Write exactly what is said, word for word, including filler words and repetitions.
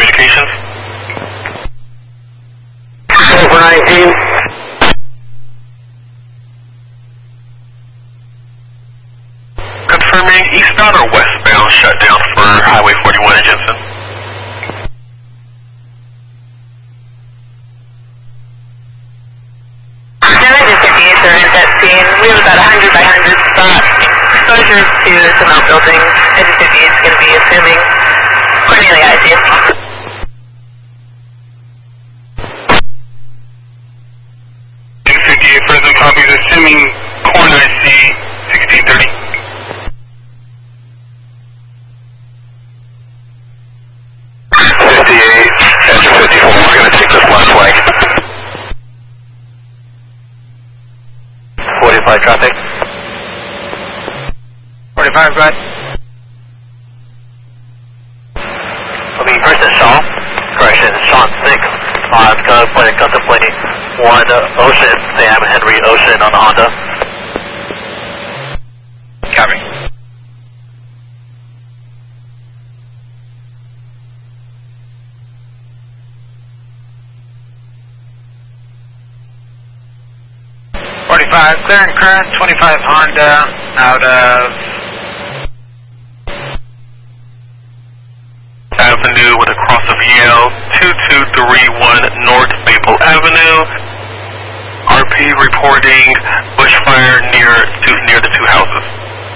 communications. Over nineteen. Confirming eastbound or westbound shutdown for Highway forty-one at Jensen. Genesis fifty-eight, sir, at that scene. We have about one hundred by one hundred spots. Exposure to some outbuildings. Genesis fifty-eight is going to be assuming Cornelia I C U. Genesis fifty-eight, present copies, assuming Corn I C sixteen thirty. fifty-eight, Edge fifty-four, we're going to take this left flank. forty-five traffic. forty-five, go ahead. I'll be first at Shaw. Correction, Sean six. Uh, it's going to play, contemplate one uh, Ocean, Sam Henry Ocean on the Honda. Copy. forty-five, clear and current, twenty-five Honda, out of Avenue with a cross of Yale, two two three one North Maple Avenue. R P reporting bushfire near, to, near the two houses.